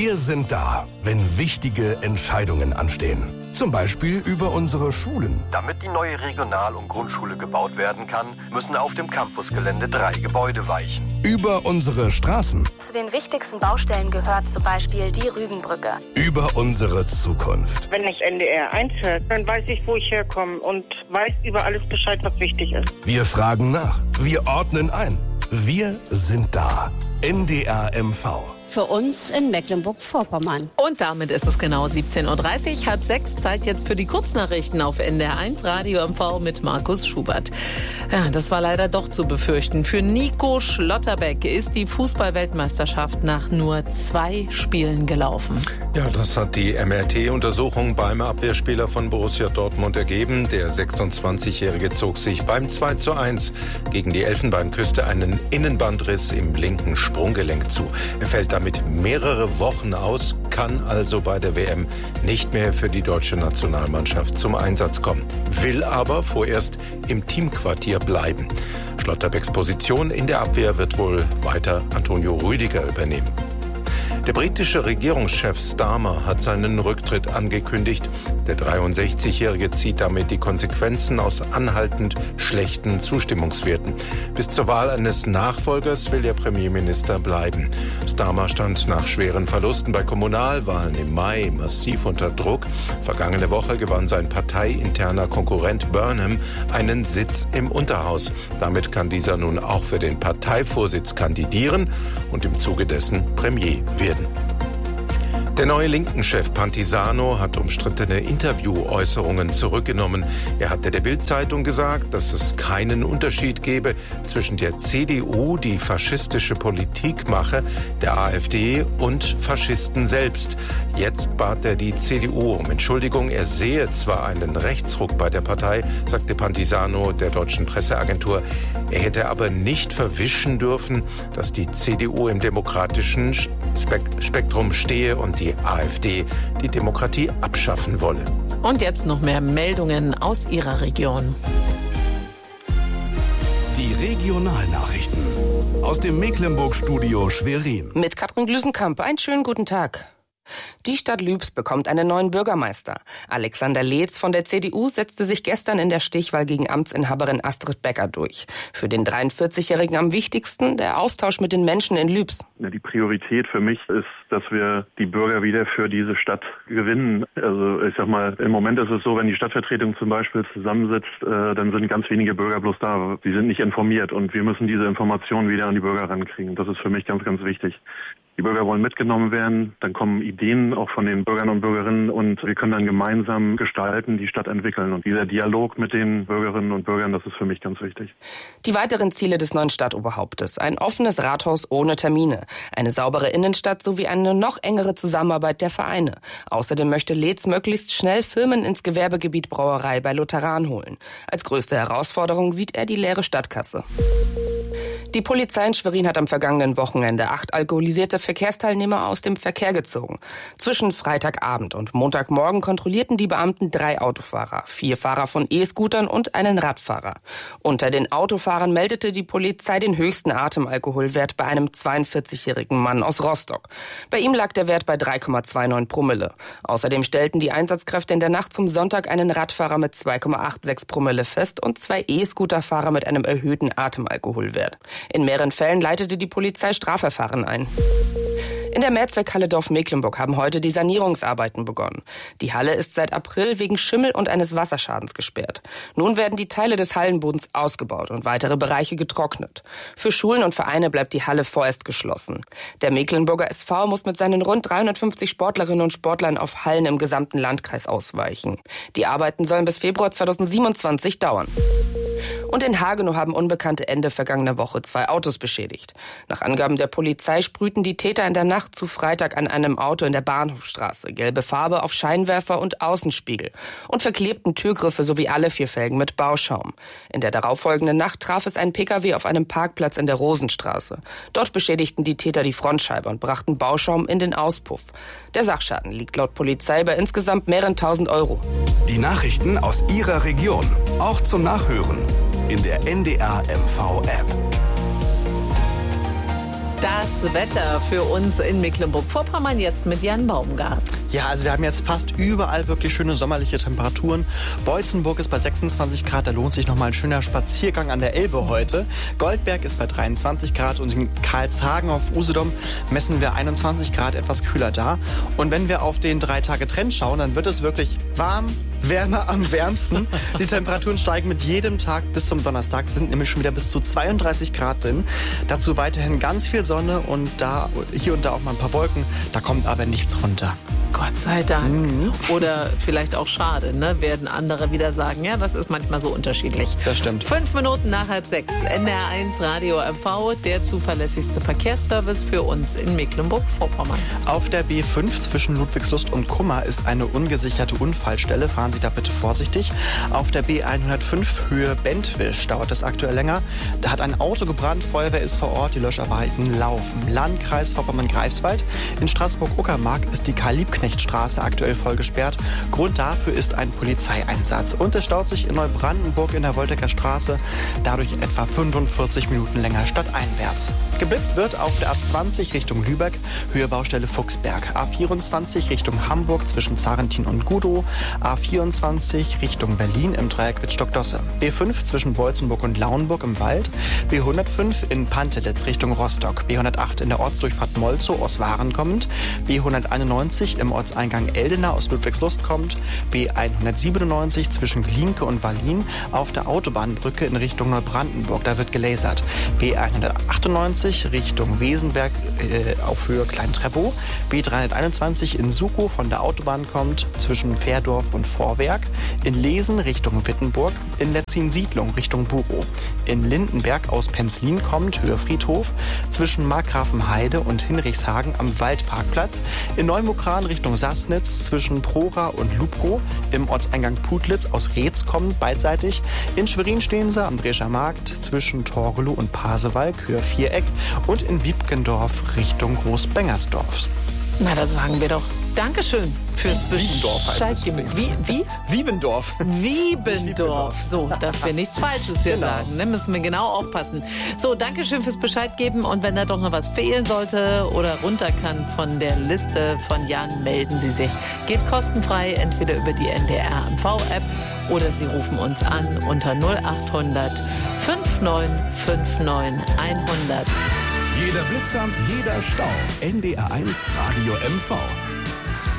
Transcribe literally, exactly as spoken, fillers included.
Wir sind da, wenn wichtige Entscheidungen anstehen. Zum Beispiel über unsere Schulen. Damit die neue Regional- und Grundschule gebaut werden kann, müssen auf dem Campusgelände drei Gebäude weichen. Über unsere Straßen. Zu den wichtigsten Baustellen gehört zum Beispiel die Rügenbrücke. Über unsere Zukunft. Wenn das N D R eins hört, dann weiß ich, wo ich herkomme und weiß über alles Bescheid, was wichtig ist. Wir fragen nach. Wir ordnen ein. Wir sind da. N D R M V. Für uns in Mecklenburg-Vorpommern. Und damit ist es genau siebzehn Uhr dreißig, halb sechs. Zeit jetzt für die Kurznachrichten auf N D R eins Radio M V mit Markus Schubert. Ja, das war leider doch zu befürchten. Für Nico Schlotterbeck ist die Fußball-Weltmeisterschaft nach nur zwei Spielen gelaufen. Ja, das hat die M R T-Untersuchung beim Abwehrspieler von Borussia Dortmund ergeben. Der sechsundzwanzigjährige zog sich beim zwei zu eins gegen die Elfenbeinküste einen Innenbandriss im linken Sprunggelenk zu. Er fällt damit mehrere Wochen aus, kann also bei der W M nicht mehr für die deutsche Nationalmannschaft zum Einsatz kommen. Will aber vorerst im Teamquartier bleiben. Schlotterbecks Position in der Abwehr wird wohl weiter Antonio Rüdiger übernehmen. Der britische Regierungschef Starmer hat seinen Rücktritt angekündigt. Der dreiundsechzigjährige zieht damit die Konsequenzen aus anhaltend schlechten Zustimmungswerten. Bis zur Wahl eines Nachfolgers will der Premierminister bleiben. Starmer stand nach schweren Verlusten bei Kommunalwahlen im Mai massiv unter Druck. Vergangene Woche gewann sein parteiinterner Konkurrent Burnham einen Sitz im Unterhaus. Damit kann dieser nun auch für den Parteivorsitz kandidieren und im Zuge dessen Premier werden. Der neue Linken-Chef Pantisano hat umstrittene Interviewäußerungen zurückgenommen. Er hatte der Bild-Zeitung gesagt, dass es keinen Unterschied gebe zwischen der C D U, die faschistische Politik mache, der AfD und Faschisten selbst. Jetzt bat er die C D U um Entschuldigung. Er sehe zwar einen Rechtsruck bei der Partei, sagte Pantisano der deutschen Presseagentur. Er hätte aber nicht verwischen dürfen, dass die C D U im demokratischen Spektrum stehe und die Die AfD die Demokratie abschaffen wolle. Und jetzt noch mehr Meldungen aus Ihrer Region. Die Regionalnachrichten aus dem Mecklenburg-Studio Schwerin. Mit Katrin Glüsenkamp, einen schönen guten Tag. Die Stadt Lübs bekommt einen neuen Bürgermeister. Alexander Leetz von der C D U setzte sich gestern in der Stichwahl gegen Amtsinhaberin Astrid Becker durch. Für den dreiundvierzigjährigen am wichtigsten der Austausch mit den Menschen in Lübs. Die Priorität für mich ist, dass wir die Bürger wieder für diese Stadt gewinnen. Also ich sag mal, im Moment ist es so, wenn die Stadtvertretung zum Beispiel zusammensitzt, äh, dann sind ganz wenige Bürger bloß da. Sie sind nicht informiert und wir müssen diese Informationen wieder an die Bürger rankriegen. Das ist für mich ganz, ganz wichtig. Die Bürger wollen mitgenommen werden, dann kommen Ideen auch von den Bürgern und Bürgerinnen und wir können dann gemeinsam gestalten, die Stadt entwickeln. Und dieser Dialog mit den Bürgerinnen und Bürgern, das ist für mich ganz wichtig. Die weiteren Ziele des neuen Stadtoberhauptes: ein offenes Rathaus ohne Termine, eine saubere Innenstadt sowie eine noch engere Zusammenarbeit der Vereine. Außerdem möchte Leetz möglichst schnell Firmen ins Gewerbegebiet Brauerei bei Lutheran holen. Als größte Herausforderung sieht er die leere Stadtkasse. Die Polizei in Schwerin hat am vergangenen Wochenende acht alkoholisierte Verkehrsteilnehmer aus dem Verkehr gezogen. Zwischen Freitagabend und Montagmorgen kontrollierten die Beamten drei Autofahrer, vier Fahrer von E-Scootern und einen Radfahrer. Unter den Autofahrern meldete die Polizei den höchsten Atemalkoholwert bei einem zweiundvierzigjährigen Mann aus Rostock. Bei ihm lag der Wert bei drei Komma neunundzwanzig Promille. Außerdem stellten die Einsatzkräfte in der Nacht zum Sonntag einen Radfahrer mit zwei Komma sechsundachtzig Promille fest und zwei E-Scooterfahrer mit einem erhöhten Atemalkoholwert. In mehreren Fällen leitete die Polizei Strafverfahren ein. In der Mehrzweckhalle Dorf-Mecklenburg haben heute die Sanierungsarbeiten begonnen. Die Halle ist seit April wegen Schimmel und eines Wasserschadens gesperrt. Nun werden die Teile des Hallenbodens ausgebaut und weitere Bereiche getrocknet. Für Schulen und Vereine bleibt die Halle vorerst geschlossen. Der Mecklenburger S V muss mit seinen rund dreihundertfünfzig Sportlerinnen und Sportlern auf Hallen im gesamten Landkreis ausweichen. Die Arbeiten sollen bis Februar zweitausendsiebenundzwanzig dauern. Und in Hagenow haben Unbekannte Ende vergangener Woche zwei Autos beschädigt. Nach Angaben der Polizei sprühten die Täter in der Nacht zu Freitag an einem Auto in der Bahnhofstraße gelbe Farbe auf Scheinwerfer und Außenspiegel und verklebten Türgriffe sowie alle vier Felgen mit Bauschaum. In der darauffolgenden Nacht traf es einen Pkw auf einem Parkplatz in der Rosenstraße. Dort beschädigten die Täter die Frontscheibe und brachten Bauschaum in den Auspuff. Der Sachschaden liegt laut Polizei bei insgesamt mehreren tausend Euro. Die Nachrichten aus Ihrer Region, auch zum Nachhören in der N D R M V App. Das Wetter für uns in Mecklenburg-Vorpommern jetzt mit Jan Baumgart. Ja, also wir haben jetzt fast überall wirklich schöne sommerliche Temperaturen. Beutzenburg ist bei sechsundzwanzig Grad, da lohnt sich nochmal ein schöner Spaziergang an der Elbe heute. Goldberg ist bei dreiundzwanzig Grad und in Karlshagen auf Usedom messen wir einundzwanzig Grad, etwas kühler da. Und wenn wir auf den drei Tage Trend schauen, dann wird es wirklich warm, wärmer am wärmsten. Die Temperaturen steigen mit jedem Tag bis zum Donnerstag, sind nämlich schon wieder bis zu zweiunddreißig Grad drin. Dazu weiterhin ganz viel Sonne und da hier und da auch mal ein paar Wolken. Da kommt aber nichts runter. Gott sei Dank. Mhm. Oder vielleicht auch schade, ne? Werden andere wieder sagen. Ja, das ist manchmal so unterschiedlich. Das stimmt. Fünf Minuten nach halb sechs. N D R eins Radio M V, der zuverlässigste Verkehrsservice für uns in Mecklenburg-Vorpommern. Auf der B fünf zwischen Ludwigslust und Kummer ist eine ungesicherte Unfallstelle. Fahren Sie da bitte vorsichtig. Auf der B hundertfünf Höhe Bentwisch dauert es aktuell länger. Da hat ein Auto gebrannt. Feuerwehr ist vor Ort. Die Löscharbeiten laufen. Landkreis Vorpommern-Greifswald. In Straßburg-Uckermark ist die Karl-Liebknecht-Straße aktuell voll gesperrt. Grund dafür ist ein Polizeieinsatz. Und es staut sich in Neubrandenburg in der Woltecker Straße dadurch etwa fünfundvierzig Minuten länger stadteinwärts. Geblitzt wird auf der A zwanzig Richtung Lübeck, Höhe Baustelle Fuchsberg. A vierundzwanzig Richtung Hamburg zwischen Zarentin und Gudow. A vierundzwanzig Richtung Berlin im Dreieck Wittstock-Dosse. B fünf zwischen Beutzenburg und Lauenburg im Wald. B hundertfünf in Pantelitz Richtung Rostock. B hundertacht in der Ortsdurchfahrt Molzow aus Waren kommend. B hunderteinundneunzig im Ortseingang Eldena aus Ludwigslust kommt. B hundertsiebenundneunzig zwischen Glienke und Wallin auf der Autobahnbrücke in Richtung Neubrandenburg. Da wird gelasert. B hundertachtundneunzig Richtung Wesenberg äh, auf Höhe Klein-Treppow. B dreihunderteinundzwanzig in Sukow von der Autobahn kommt zwischen Fährdorf und Vorwerk. In Lesen Richtung Wittenburg. In Letzin-Siedlung Richtung Burow. In Lindenberg aus Penzlin kommt Höhe Friedhof. Zwischen Markgrafenheide und Hinrichshagen am Waldparkplatz. In Neumukran Richtung Sassnitz zwischen Prora und Lubkow. Im Ortseingang Putlitz aus Reetz kommt beidseitig. In Schwerin stehen sie am Drescher Markt zwischen Torgelow und Pasewalk, Höhe Viereck. Und in Wiebkendorf Richtung Großbengersdorf. Na, da sagen wir doch Dankeschön fürs Bescheid geben. Wie? Wie? Wiebendorf. Wiebendorf. So, dass wir nichts Falsches hier genau sagen. Ne? Müssen wir genau aufpassen. So, Dankeschön fürs Bescheid geben. Und wenn da doch noch was fehlen sollte oder runter kann von der Liste von Jan, melden Sie sich. Geht kostenfrei, entweder über die N D R M V-App oder Sie rufen uns an unter null achthundert fünfundneunzig neunundfünfzig hundert. Jeder Blitzer, jeder Stau. N D R eins Radio M V.